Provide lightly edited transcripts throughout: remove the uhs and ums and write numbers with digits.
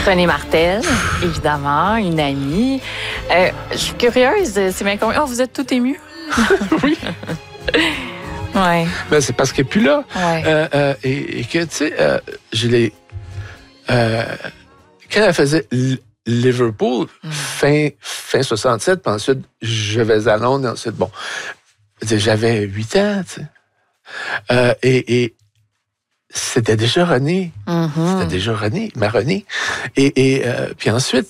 René Martel, évidemment, une amie. Je suis curieuse, c'est bien combien? Oh, vous êtes tout ému? Oui. Ouais. Ben, c'est parce qu'elle n'est plus là. Ouais. Et que, tu sais, je l'ai... quand elle faisait Liverpool, fin 67, puis ensuite, je vais à Londres, et ensuite, bon, j'avais 8 ans, tu sais. Et c'était déjà René. Mm-hmm. C'était déjà René, ma René. Et puis ensuite,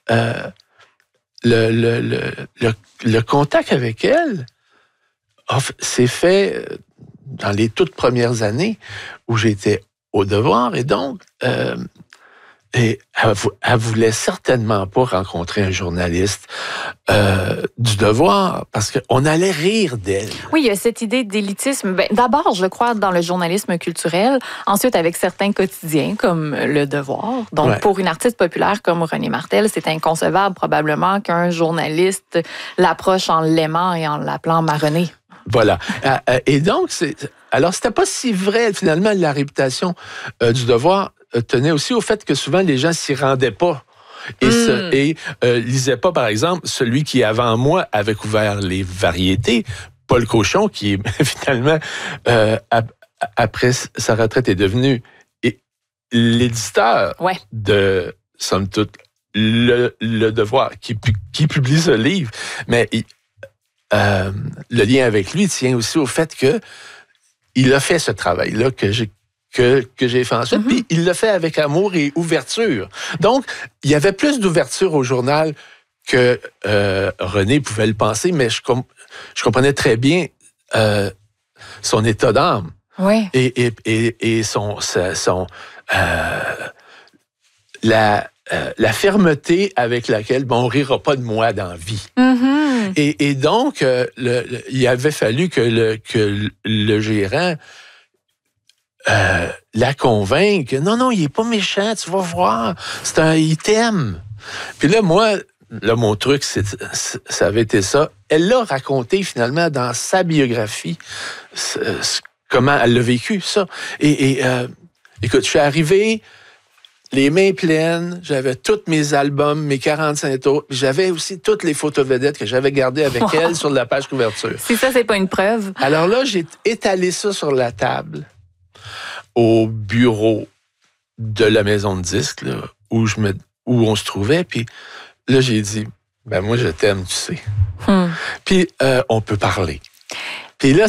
le contact avec elle s'est fait dans les toutes premières années où j'étais au Devoir. Et donc, et elle voulait certainement pas rencontrer un journaliste du Devoir parce qu'on allait rire d'elle. Oui, il y a cette idée d'élitisme. Ben, d'abord, je crois, dans le journalisme culturel. Ensuite, avec certains quotidiens, comme Le Devoir. Donc, Ouais. pour une artiste populaire comme René Martel, c'est inconcevable probablement qu'un journaliste l'approche en l'aimant et en l'appelant ma René. Voilà. Et donc, alors, c'était pas si vrai, finalement, la réputation du Devoir tenait aussi au fait que souvent, les gens s'y rendaient pas. Et lisaient pas, par exemple, celui qui, avant moi, avait couvert les variétés, Paul Cauchon, qui, finalement, après sa retraite, est devenu l'éditeur de, somme toute, le Devoir, qui publie ce livre. Mais le lien avec lui tient aussi au fait que il a fait ce travail-là que j'ai fait ensuite, puis il l'a fait avec amour et ouverture. Donc, il y avait plus d'ouverture au journal que René pouvait le penser, mais je comprenais très bien son état d'âme. Oui. Et la fermeté avec laquelle on rira pas de moi dans la vie. Mm-hmm. Et donc, il avait fallu que le gérant la convainque. Non, il est pas méchant, tu vas voir. Il t'aime. Puis là, moi, mon truc, ça avait été ça. Elle l'a raconté finalement dans sa biographie, comment elle l'a vécu, ça. Et écoute, je suis arrivé les mains pleines, j'avais tous mes albums, mes 45 tours, puis j'avais aussi toutes les photos vedettes que j'avais gardées avec elle sur la page couverture. Si ça, c'est pas une preuve. Alors là, j'ai étalé ça sur la table au bureau de la maison de disques, là, où on se trouvait, puis là, j'ai dit, ben moi, je t'aime, tu sais. Puis on peut parler. Puis là,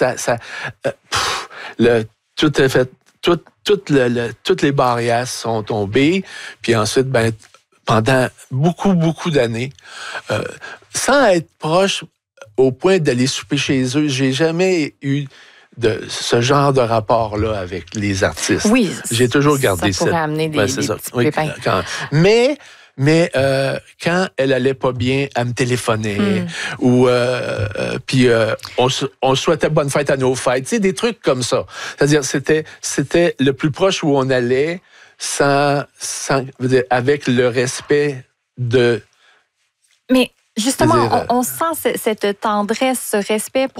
tout est fait, toutes les barrières sont tombées. Puis ensuite, ben, pendant beaucoup, beaucoup d'années, sans être proche au point d'aller souper chez eux, j'ai jamais eu de ce genre de rapport-là avec les artistes. Oui, j'ai toujours gardé ça. Ça pourrait amener des petits pépins. Mais quand elle allait pas bien, elle me téléphonait ou puis on souhaitait bonne fête à nos fêtes, tu sais, des trucs comme ça. C'est-à-dire c'était le plus proche où on allait sans avec le respect de. Mais justement, on sent cette tendresse, ce respect pour